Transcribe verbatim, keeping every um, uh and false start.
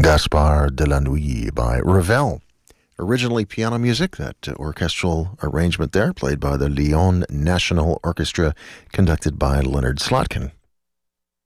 Gaspard de la Nuit by Ravel. Originally piano music, that orchestral arrangement there, played by the Lyon National Orchestra, conducted by Leonard Slotkin.